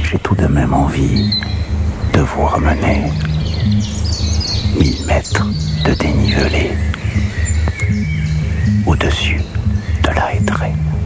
j'ai tout de même envie de vous ramener 1000 mètres de dénivelé au-dessus de la Hêtraie.